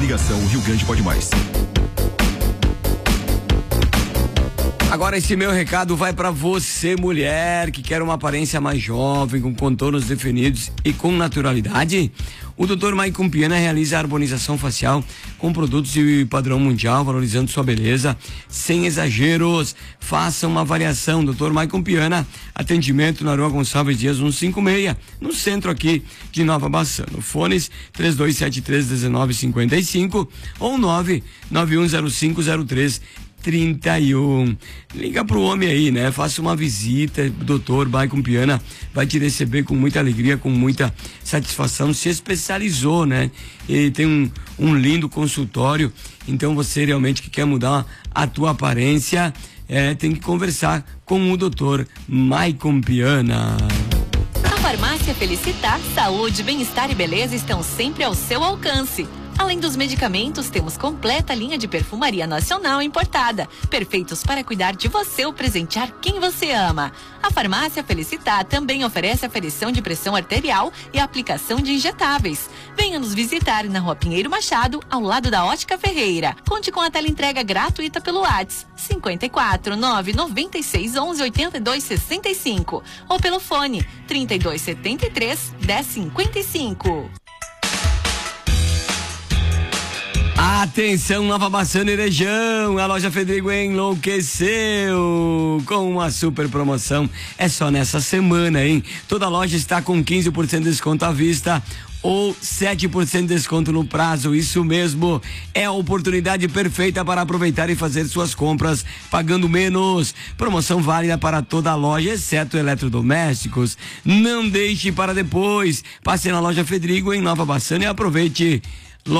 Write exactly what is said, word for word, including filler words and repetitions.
Coligação Rio Grande Pode Mais. Agora esse meu recado vai para você, mulher, que quer uma aparência mais jovem, com contornos definidos e com naturalidade. O doutor Maicon Piana realiza a harmonização facial com produtos de padrão mundial, valorizando sua beleza, sem exageros. Faça uma avaliação, doutor Maicon Piana, atendimento na Rua Gonçalves Dias cento e cinquenta e seis, no centro aqui de Nova Bassano. Fones três dois sete três um nove cinco cinco ou nove nove um zero cinco zero três trinta e um. Liga pro homem aí, né? Faça uma visita, o doutor Maicon Piana vai te receber com muita alegria, com muita satisfação. Se especializou, né? E tem um, um lindo consultório. Então você realmente que quer mudar a tua aparência, é, tem que conversar com o doutor Maicon Piana. A Farmácia Felicitar, saúde, bem-estar e beleza estão sempre ao seu alcance. Além dos medicamentos, temos completa linha de perfumaria nacional importada, perfeitos para cuidar de você ou presentear quem você ama. A Farmácia Felicitar também oferece aferição de pressão arterial e aplicação de injetáveis. Venha nos visitar na Rua Pinheiro Machado, ao lado da Ótica Ferreira. Conte com a teleentrega gratuita pelo WhatsApp cinquenta e quatro, nove noventa e seis, onze, oitenta e dois, sessenta e cinco ou pelo fone trinta e dois setenta e três, dez cinquenta e cinco. Atenção, Nova Bassano e região, a loja Fedrigo enlouqueceu com uma super promoção. É só nessa semana, hein? Toda loja está com quinze por cento de desconto à vista ou sete por cento de desconto no prazo. Isso mesmo, é a oportunidade perfeita para aproveitar e fazer suas compras pagando menos. Promoção válida para toda a loja, exceto eletrodomésticos. Não deixe para depois. Passe na loja Fedrigo em Nova Bassano e aproveite